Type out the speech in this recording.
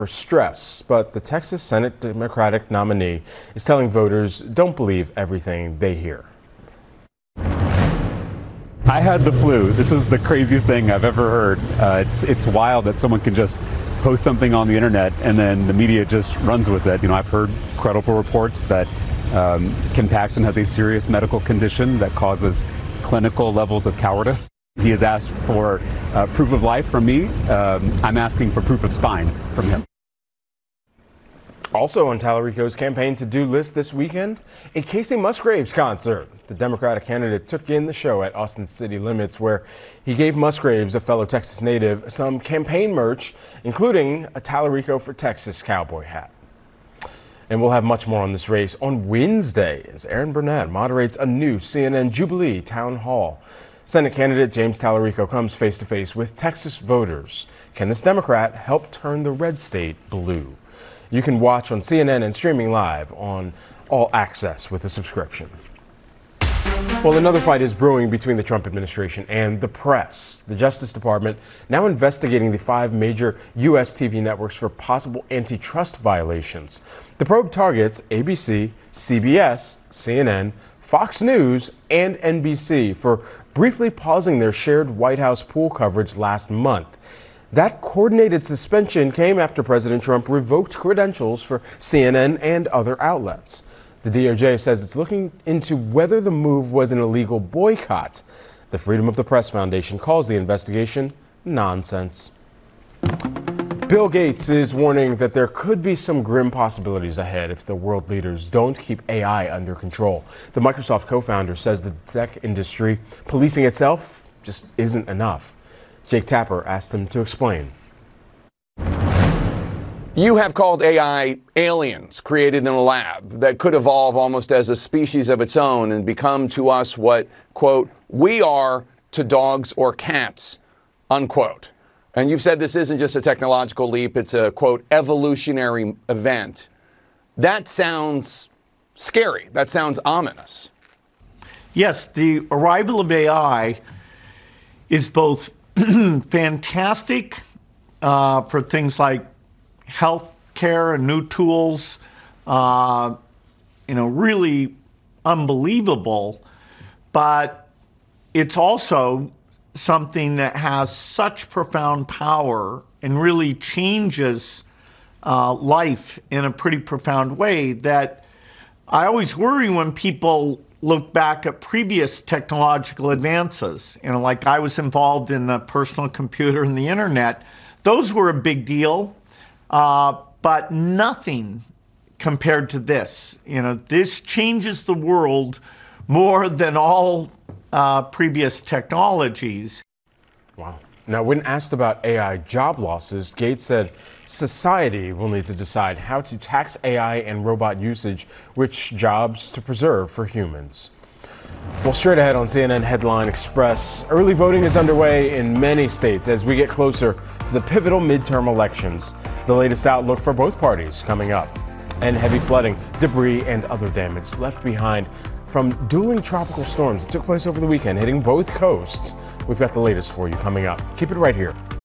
for stress, but the Texas Senate Democratic nominee is telling voters don't believe everything they hear. I had the flu. This is the craziest thing I've ever heard. It's wild that someone can just post something on the internet and then the media just runs with it. I've heard credible reports that Ken Paxton has a serious medical condition that causes clinical levels of cowardice. He has asked for proof of life from me. I'm asking for proof of spine from him. Also on Tallarico's campaign to-do list this weekend, a Casey Musgraves concert. The Democratic candidate took in the show at Austin City Limits, where he gave Musgraves, a fellow Texas native, some campaign merch, including a Tallarico for Texas cowboy hat. And we'll have much more on this race on Wednesday as Erin Burnett moderates a new CNN Jubilee Town Hall. Senate candidate James Tallarico comes face-to-face with Texas voters. Can this Democrat help turn the red state blue? You can watch on CNN and streaming live on All Access with a subscription. Well, another fight is brewing between the Trump administration and the press. The Justice Department now investigating the 5 major U.S. TV networks for possible antitrust violations. The probe targets ABC, CBS, CNN, Fox News, and NBC for briefly pausing their shared White House pool coverage last month. That coordinated suspension came after President Trump revoked credentials for CNN and other outlets. The DOJ says it's looking into whether the move was an illegal boycott. The Freedom of the Press Foundation calls the investigation nonsense. Bill Gates is warning that there could be some grim possibilities ahead if the world leaders don't keep AI under control. The Microsoft co-founder says the tech industry policing itself just isn't enough. Jake Tapper asked him to explain. You have called AI aliens created in a lab that could evolve almost as a species of its own and become to us what, quote, we are to dogs or cats, unquote. And you've said this isn't just a technological leap, it's a, quote, evolutionary event. That sounds scary. That sounds ominous. Yes, the arrival of AI is both fantastic for things like health care and new tools, really unbelievable. But it's also something that has such profound power and really changes life in a pretty profound way that I always worry when people look back at previous technological advances. Like I was involved in the personal computer and the internet. Those were a big deal, but nothing compared to this. This changes the world more than all previous technologies. Wow. Now, when asked about AI job losses, Gates said society will need to decide how to tax AI and robot usage, which jobs to preserve for humans. Well, straight ahead on CNN Headline Express, early voting is underway in many states as we get closer to the pivotal midterm elections. The latest outlook for both parties coming up. And heavy flooding, debris, and other damage left behind from dueling tropical storms that took place over the weekend, hitting both coasts. We've got the latest for you coming up. Keep it right here